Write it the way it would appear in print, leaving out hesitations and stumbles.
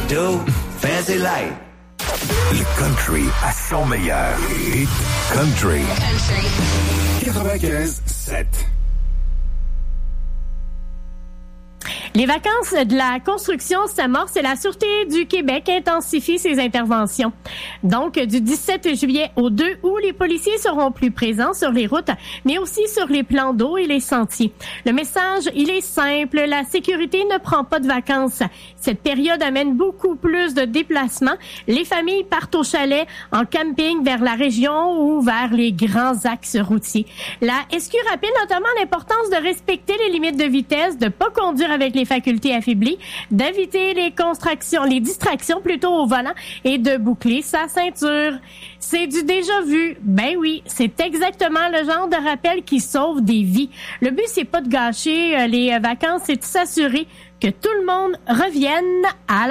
do, fancy life. Le country à son meilleur. Hit country. 95.7. Les vacances de la construction s'amorcent et la Sûreté du Québec intensifie ses interventions. Donc, du 17 juillet au 2 août, les policiers seront plus présents sur les routes, mais aussi sur les plans d'eau et les sentiers. Le message, il est simple, la sécurité ne prend pas de vacances. Cette période amène beaucoup plus de déplacements. Les familles partent au chalet, en camping vers la région ou vers les grands axes routiers. La SQ rappelle notamment l'importance de respecter les limites de vitesse, de pas conduire avec les facultés affaiblies, d'éviter les distractions plutôt au volant et de boucler sa ceinture. C'est du déjà vu. Ben oui, c'est exactement le genre de rappel qui sauve des vies. Le but, c'est pas de gâcher les vacances, c'est de s'assurer que tout le monde revienne à la